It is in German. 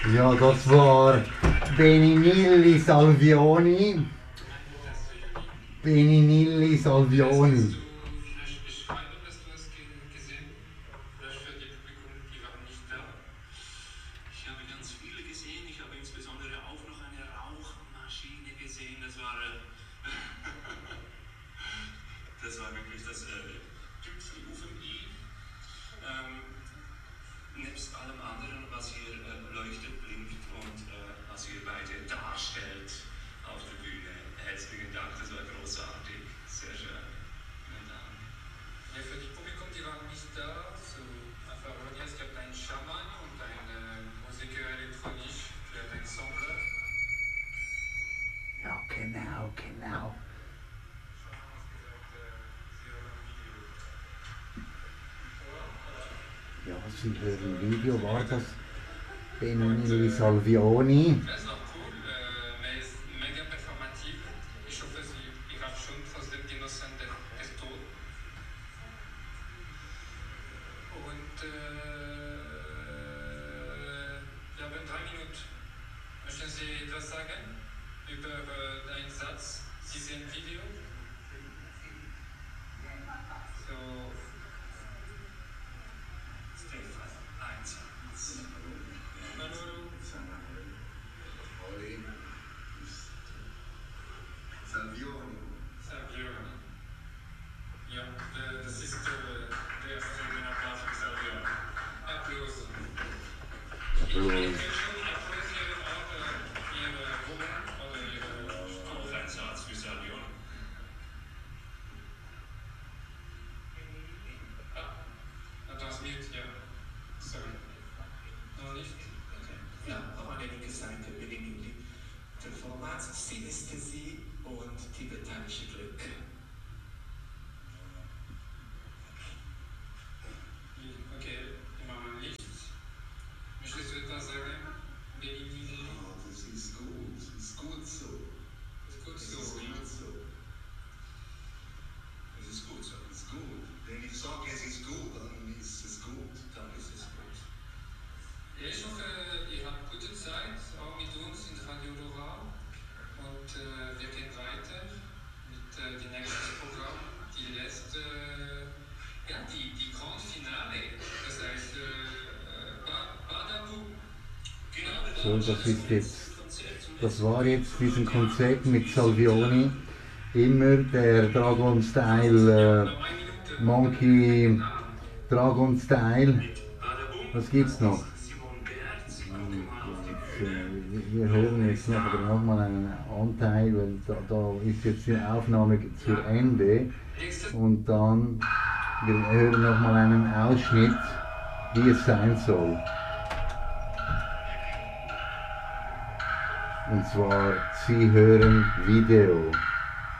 Ja, das war Beninilli Salvioni. Beninilli Salvioni. Vielleicht beschreiben, was du hast gesehen? Vielleicht für die Publikum, die waren nicht da. Ich habe ganz viele gesehen. Ich habe insbesondere auch noch eine Rauchmaschine gesehen. Das war wirklich das Tüpfelofen-I. Nebst allem anderen, was hier leuchtet, blinkt und was ihr beide darstellt auf der Bühne. Herzlichen Dank, das war großartig. Sehr schön. Vielen Dank. Ja, für die Publikum, die waren nicht da, so einfach es gab einen Schaman und einen Musiker elektronisch für ein Ensemble. Ja, genau, genau. Ja, Sie hören Video, war das Beninilli Salvioni? Das ist auch cool, mais mega performativ. Ich hoffe, ihr habt schon trotzdem genossen des Ton. Und wir haben 3 Minuten. Möchten Sie etwas sagen über einen Satz, diesen Video? So, Stefan, Einsatz. Manolo. Salvioni. Salvioni. Ja, das ist der erste Applaus für Salvioni. Applaus. Ich will schon applaudieren auch Ihre Wohnung oder Ihre Hocheinsatz für Salvioni. Transmit, ja. Sorry. Noch nicht? Okay. Ja, noch eine linke Seite, Beninilli. Performance, Synästhesie und tibetanische Glück. Okay, wir machen nichts. Möchtest du etwas sagen? Beninilli? Ja, das ist gut. Das ist gut so. Ist gut Das so. ist gut so. Das ist gut so. Das ist gut. Wenn ich sage, es ist gut, dann ist es gut. Dann ist es gut. Ja, ich hoffe, ihr habt gute Zeit, auch mit uns in Radio Lora. Und wir gehen weiter mit dem nächsten Programm, die letzte, ja, die Grand Finale. Das heißt, Badabu. Genau, So, das war jetzt diesen Konzert mit Salvioni. Immer der Dragon Style, Monkey Dragon Style. Was gibt's noch? Simon Bert, Wir hören jetzt noch mal einen Anteil, weil da ist jetzt die Aufnahme zu Ende. Und dann wir hören noch mal einen Ausschnitt, wie es sein soll. Und zwar, Sie hören Video.